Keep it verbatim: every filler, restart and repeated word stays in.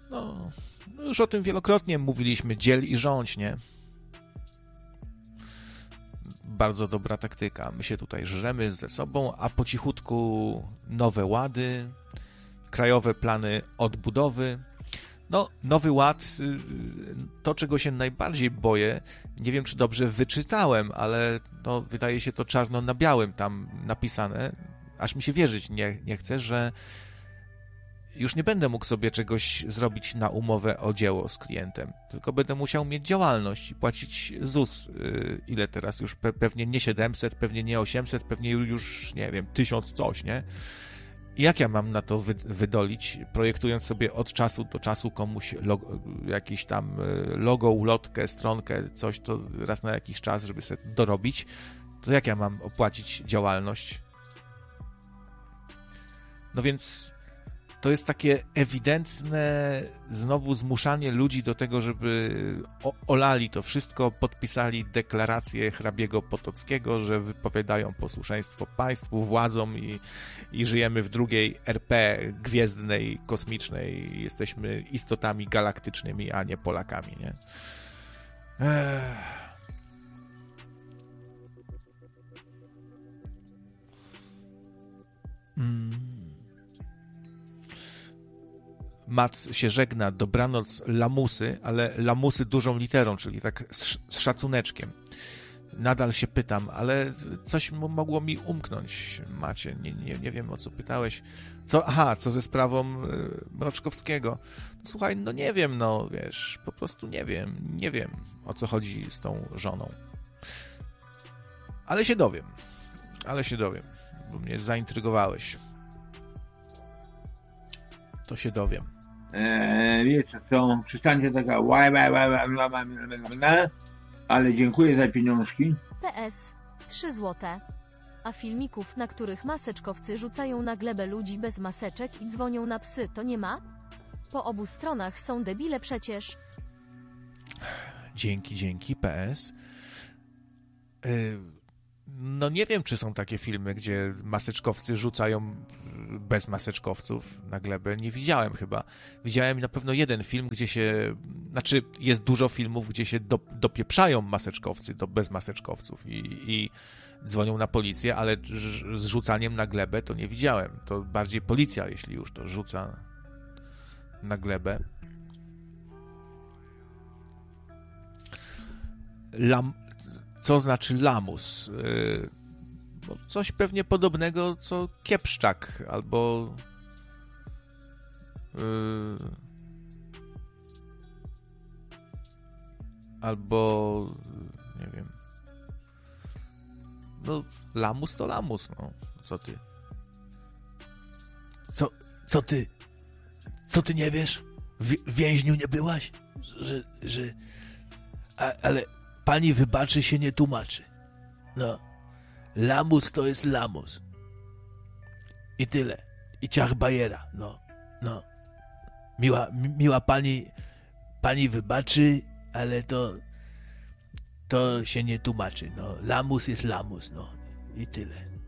No, no już o tym wielokrotnie mówiliśmy, dziel i rządź, nie? Bardzo dobra taktyka. My się tutaj żremy ze sobą, a po cichutku nowe łady, krajowe plany odbudowy. No, nowy ład, to czego się najbardziej boję, nie wiem czy dobrze wyczytałem, ale no, wydaje się to czarno na białym tam napisane, aż mi się wierzyć nie, nie chce, że już nie będę mógł sobie czegoś zrobić na umowę o dzieło z klientem, tylko będę musiał mieć działalność i płacić ZUS. Ile teraz już? Pe- pewnie nie siedemset, pewnie nie osiemset, pewnie już, nie wiem, tysiąc coś, nie? I jak ja mam na to wy- wydolić, projektując sobie od czasu do czasu komuś logo, jakiś tam logo, ulotkę, stronkę, coś to raz na jakiś czas, żeby sobie dorobić, to jak ja mam opłacić działalność? No więc to jest takie ewidentne znowu zmuszanie ludzi do tego, żeby o- olali to wszystko, podpisali deklarację hrabiego Potockiego, że wypowiadają posłuszeństwo państwu, władzom i, i żyjemy w drugiej er pe gwiezdnej, kosmicznej. Jesteśmy istotami galaktycznymi, a nie Polakami, nie? Ech. Mm. Mat się żegna, dobranoc lamusy, ale lamusy dużą literą, czyli tak z, z szacuneczkiem. Nadal się pytam, ale coś m- mogło mi umknąć, Macie. Nie, nie, nie wiem, o co pytałeś. Co, aha, co ze sprawą y, Mroczkowskiego? No, słuchaj, no nie wiem, no wiesz, po prostu nie wiem. Nie wiem, o co chodzi z tą żoną. Ale się dowiem. Ale się dowiem, bo mnie zaintrygowałeś. To się dowiem. Eee, wiecie co, przestańcie taka łaj, łaj, łaj, łaj, łaj, łaj, łaj, łaj, ale dziękuję za pieniążki. P S. trzy złote. A filmików, na których maseczkowcy rzucają na glebę ludzi bez maseczek i dzwonią na psy, to nie ma? Po obu stronach są debile przecież. Dzięki, dzięki, P S. Yy, no nie wiem, czy są takie filmy, gdzie maseczkowcy rzucają bez maseczkowców na glebę. Nie widziałem chyba. Widziałem na pewno jeden film, gdzie się... Znaczy, jest dużo filmów, gdzie się do, dopieprzają maseczkowcy do bezmaseczkowców i, i dzwonią na policję, ale ż- z rzucaniem na glebę to nie widziałem. To bardziej policja, jeśli już to rzuca na glebę. Lam... Co znaczy lamus? Yy, no coś pewnie podobnego, co kiepszczak, albo yy, albo nie wiem. No, lamus to lamus, no. Co ty? Co, co ty? Co ty nie wiesz? W więźniu nie byłaś? Że, że... A, ale pani wybaczy, się nie tłumaczy. No. Lamus to jest lamus. I tyle. I ciach bajera. No. No. Miła, mi, miła pani... Pani wybaczy, ale to... To się nie tłumaczy. No. Lamus jest lamus, no. I tyle.